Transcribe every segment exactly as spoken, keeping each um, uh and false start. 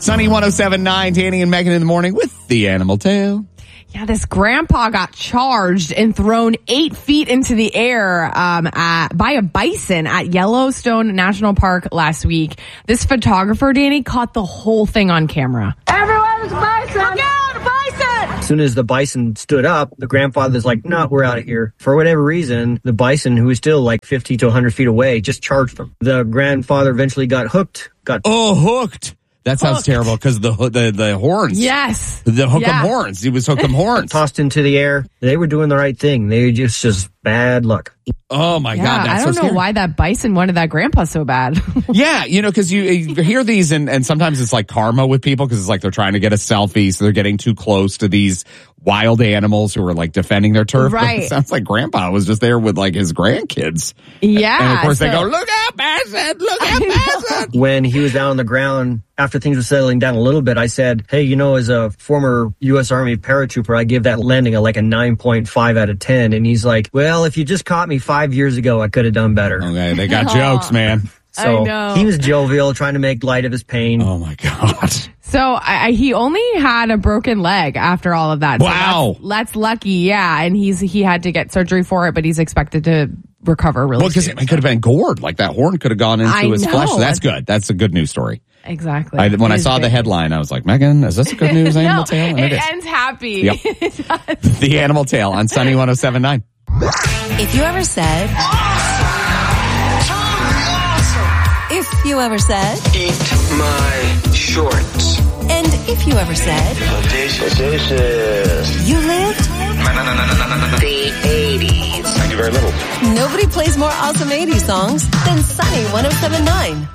Sunny one oh seven point nine, Danny and Megan in the morning with the Animal Tale. Yeah, this grandpa got charged and thrown eight feet into the air um, at, by a bison at Yellowstone National Park last week. This photographer, Danny, caught the whole thing on camera. Everyone's bison! Look out, bison! As soon as the bison stood up, the grandfather's like, no, we're out of here. For whatever reason, the bison, who was still like fifty to one hundred feet away, just charged him. The grandfather eventually got hooked. Got Oh, hooked. That sounds Hooked. terrible because the, the the horns. Yes. The hook 'em Yeah. horns. He was hook 'em horns. tossed into the air. They were doing the right thing. They just just bad luck. Oh, my Yeah, God. That's I so don't know scary. why that bison wanted that grandpa so bad. Yeah, you know, because you, you hear these and, and sometimes it's like karma with people because it's like they're trying to get a selfie, so they're getting too close to these wild animals who are like defending their turf. But Right. it sounds like grandpa was just there with like his grandkids. Yeah. And of course they so- go, look out, Bassett, look out, Bassett. When he was down on the ground, after things were settling down a little bit, I said, hey, you know, as a former U S Army paratrooper, I give that landing a, like a nine point five out of ten. And he's like, well, if you just caught me five years ago, I could have done better. Okay, they got jokes, man. So I know. he was jovial, trying to make light of his pain. Oh, my God. So I, I, he only had a broken leg after all of that. So Wow. that's, that's lucky, yeah. And he's he had to get surgery for it, but he's expected to recover really Well, because soon. it could have been gored. Like that horn could have gone into I his know. flesh. So that's good. That's a good news story. Exactly. I, when It I is saw the big. headline, I was like, Megan, is this a good news animal no, tale? And it, it is. ends happy. Yep. It does. The Animal Tale on Sunny one oh seven point nine. If you ever said, if you ever said, Eat my shorts. and if you ever said, Delicious. you lived, The eighties. I do very little. nobody plays more awesome eighties songs than Sunny one oh seven point nine.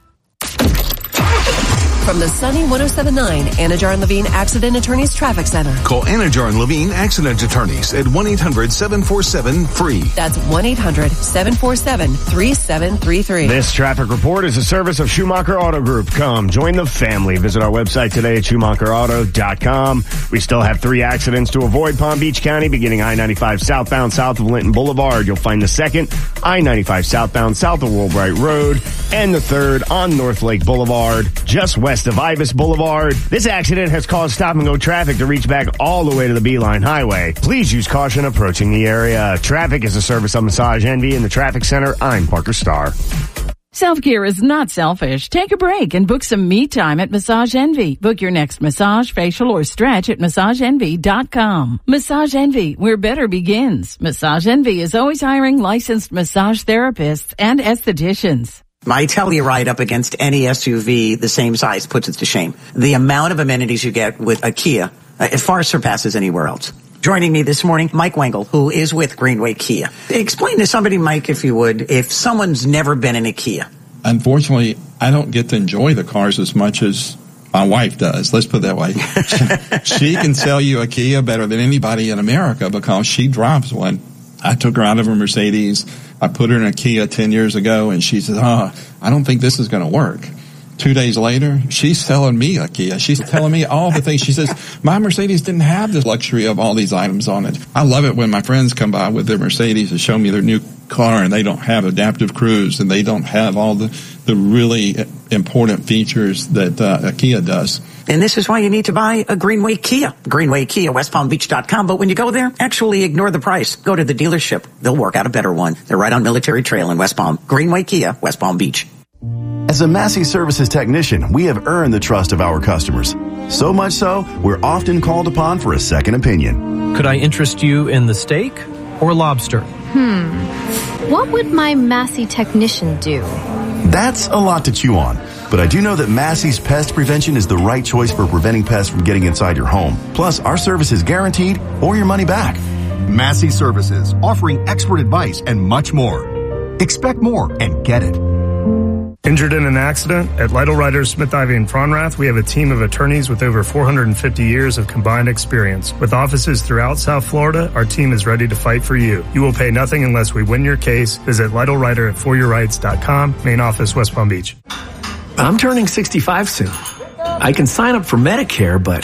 From the Sunny one oh seven point nine Anajar and Levine Accident Attorneys Traffic Center. Call Anajar and Levine Accident Attorneys at one eight hundred seven four seven free. That's one eight hundred seven four seven three seven three three. This traffic report is a service of Schumacher Auto Group. Come, join the family. Visit our website today at schumacher auto dot com. We still have three accidents to avoid Palm Beach County, beginning I ninety-five southbound south of Linton Boulevard. You'll find the second, I ninety-five southbound south of Woolbright Road, and the third on North Lake Boulevard, just west of Ibis Boulevard. This accident has caused stop-and-go traffic to reach back all the way to the Beeline Highway. Please use caution approaching the area. Traffic is a service of Massage Envy in the Traffic Center. I'm Parker Starr. Self-care is not selfish. Take a break and book some me time at Massage Envy. Book your next massage, facial, or stretch at massage envy dot com. Massage Envy, where better begins. Massage Envy is always hiring licensed massage therapists and estheticians. I tell you right up against any S U V the same size puts it to shame. The amount of amenities you get with a Kia, uh, it far surpasses anywhere else. Joining me this morning, Mike Wengel, who is with Greenway Kia. Explain to somebody, Mike, if you would, if someone's never been in a Kia. Unfortunately, I don't get to enjoy the cars as much as my wife does. Let's put it that way. She, she can sell you a Kia better than anybody in America because she drives one. I took her out of a Mercedes. I put her in a Kia ten years ago, and she said, oh, I don't think this is going to work. Two days later, she's selling me a Kia. She's telling me all the things. She says, my Mercedes didn't have the luxury of all these items on it. I love it when my friends come by with their Mercedes to show me their new car, and they don't have adaptive cruise, and they don't have all the, the really important features that uh, a Kia does. And this is why you need to buy a Greenway Kia. Greenway Kia, west palm beach dot com. But when you go there, actually ignore the price. Go to the dealership. They'll work out a better one. They're right on Military Trail in West Palm. Greenway Kia, West Palm Beach. As a Massey Services technician, we have earned the trust of our customers. So much so, we're often called upon for a second opinion. Could I interest you in the steak or lobster? Hmm. What would my Massey technician do? That's a lot to chew on. But I do know that Massey's Pest Prevention is the right choice for preventing pests from getting inside your home. Plus, our service is guaranteed or your money back. Massey Services, offering expert advice and much more. Expect more and get it. Injured in an accident? At Lytle Writers, Smith, Ivy, and Fronrath, we have a team of attorneys with over four hundred fifty years of combined experience. With offices throughout South Florida, our team is ready to fight for you. You will pay nothing unless we win your case. Visit Lytle Writer at for your rights dot com, main office, West Palm Beach. I'm turning sixty-five soon. I can sign up for Medicare, but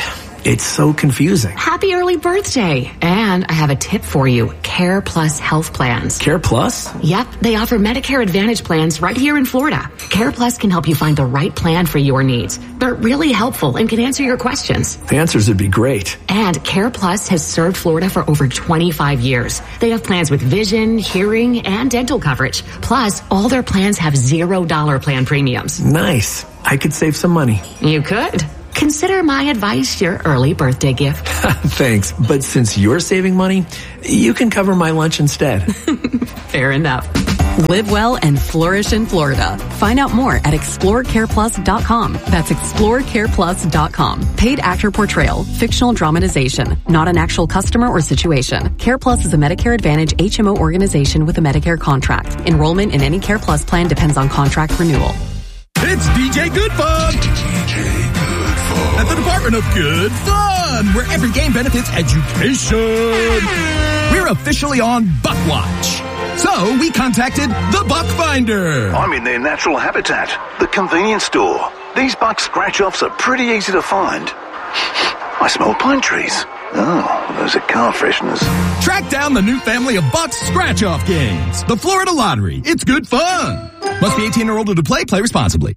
It's so confusing. Happy early birthday. And I have a tip for you. Care Plus Health Plans. Care Plus? Yep. They offer Medicare Advantage plans right here in Florida. Care Plus can help you find the right plan for your needs. They're really helpful and can answer your questions. The answers would be great. And Care Plus has served Florida for over twenty-five years. They have plans with vision, hearing, and dental coverage. Plus, all their plans have zero dollar plan premiums. Nice. I could save some money. You could. Consider my advice your early birthday gift. Thanks, but since you're saving money, you can cover my lunch instead. Fair enough. Live well and flourish in Florida. Find out more at explore care plus dot com. That's explore care plus dot com. Paid actor portrayal, fictional dramatization, not an actual customer or situation. Care Plus is a Medicare Advantage H M O organization with a Medicare contract. Enrollment in any Care Plus plan depends on contract renewal. It's D J Good Fun! D J Good Fun! At the Department of Good Fun, where every game benefits education. We're officially on Buck Watch. So we contacted the Buck Finder. I'm in their natural habitat, the convenience store. These buck scratch-offs are pretty easy to find. I smell pine trees. Oh, those are car fresheners. Track down the new family of Bucks scratch-off games. The Florida Lottery. It's good fun. Must be eighteen or older to play. Play responsibly.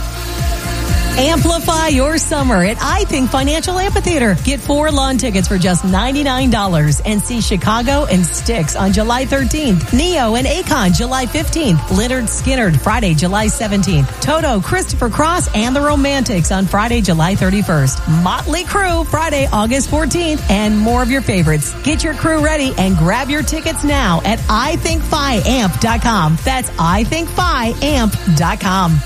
Amplify your summer at I Think Financial Amphitheater. Get four lawn tickets for just ninety-nine dollars and see Chicago and Styx on July thirteenth. Neo and Akon July fifteenth. Lynyrd Skynyrd Friday, July seventeenth. Toto, Christopher Cross, and the Romantics on Friday, July thirty-first. Motley Crue Friday, August fourteenth. And more of your favorites. Get your crew ready and grab your tickets now at I think fi amp dot com. That's I think fi amp dot com.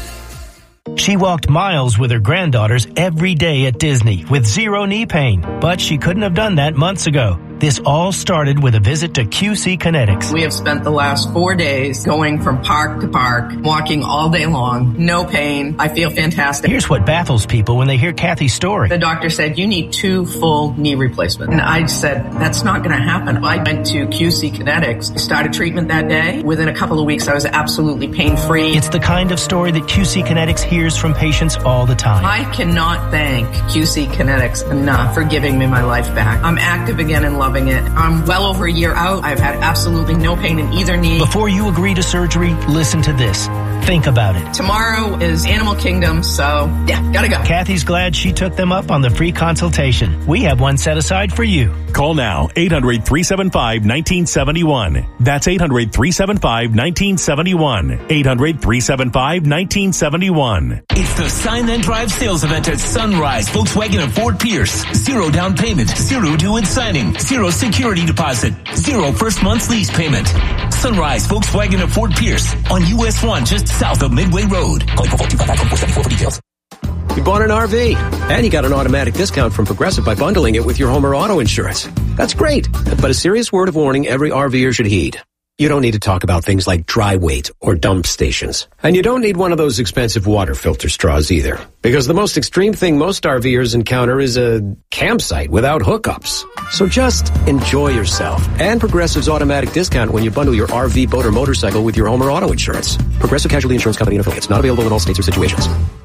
She walked miles with her granddaughters every day at Disney with zero knee pain, but she couldn't have done that months ago. This all started with a visit to Q C Kinetics. We have spent the last four days going from park to park, walking all day long, no pain. I feel fantastic. Here's what baffles people when they hear Kathy's story. The doctor said, you need two full knee replacements. And I said, that's not going to happen. I went to Q C Kinetics, started treatment that day. Within a couple of weeks, I was absolutely pain-free. It's the kind of story that Q C Kinetics hears from patients all the time. I cannot thank Q C Kinetics enough for giving me my life back. I'm active again and loving it. I'm well over a year out. I've had absolutely no pain in either knee. Before you agree to surgery, listen to this. Think about it. Tomorrow is Animal Kingdom, so yeah, gotta go. Kathy's glad she took them up on the free consultation. We have one set aside for you. Call now, eight hundred, three seven five, one nine seven one. That's eight hundred, three seven five, one nine seven one. eight hundred, three seven five, one nine seven one. It's the Sign Then Drive sales event at Sunrise Volkswagen of Fort Pierce. Zero down payment, zero due in signing, zero security deposit, zero first month's lease payment. Sunrise Volkswagen of Fort Pierce on U S one just south of Midway Road. Call four two five five four seven four for details. You bought an R V, and you got an automatic discount from Progressive by bundling it with your home or auto insurance. That's great, but a serious word of warning every RVer should heed. You don't need to talk about things like dry weight or dump stations. And you don't need one of those expensive water filter straws either. Because the most extreme thing most RVers encounter is a campsite without hookups. So just enjoy yourself and Progressive's automatic discount when you bundle your R V, boat, or motorcycle with your home or auto insurance. Progressive Casualty Insurance Company and affiliates. Not available in all states or situations.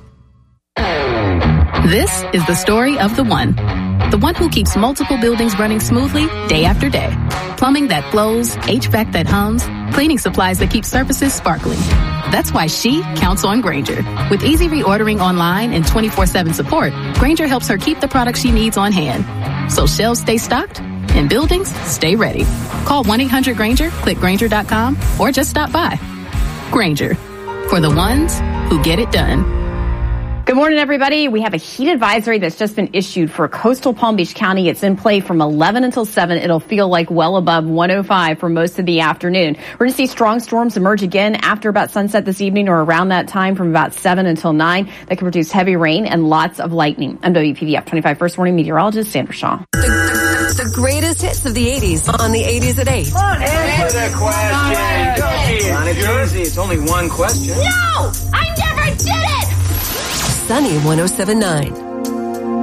This is the story of the one. The one who keeps multiple buildings running smoothly day after day. Plumbing that flows, H V A C that hums, cleaning supplies that keep surfaces sparkling. That's why she counts on Grainger. With easy reordering online and twenty-four seven support, Grainger helps her keep the products she needs on hand. So shelves stay stocked and buildings stay ready. Call one eight hundred Grainger, click Grainger dot com, or just stop by. Grainger, for the ones who get it done. Good morning, everybody. We have a heat advisory that's just been issued for coastal Palm Beach County. It's in play from eleven until seven. It'll feel like well above one oh five for most of the afternoon. We're going to see strong storms emerge again after about sunset this evening or around that time from about seven until nine. That can produce heavy rain and lots of lightning. I'm W P V F twenty-five First Warning Meteorologist Sandra Shaw. The, the, the greatest hits of the eighties on the eighties at eight. Come on, answer the question. Go, it's easy. It's only one question. No! I never did it! Sunny one oh seven point nine.